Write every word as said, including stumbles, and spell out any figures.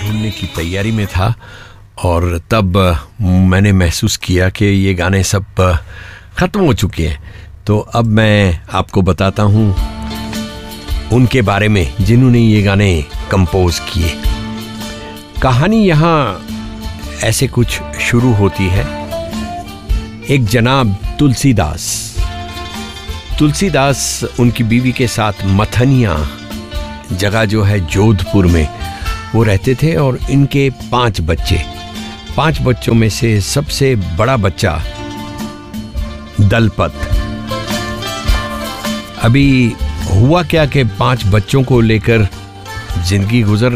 ढूंढने की तैयारी में था और तब मैंने महसूस किया कि ये गाने सब ख़त्म हो चुके हैं। तो अब मैं आपको बताता हूँ उनके बारे में जिन्होंने ये गाने कंपोज किए। कहानी यहाँ ऐसे कुछ शुरू होती है। एक जनाब तुलसीदास तुलसीदास उनकी बीवी के साथ मथनिया जगह जो है जोधपुर में वो रहते थे और इनके पांच बच्चे पांच बच्चों में से सबसे बड़ा बच्चा दलपत। अभी हुआ क्या कि पांच बच्चों को लेकर जिंदगी गुजर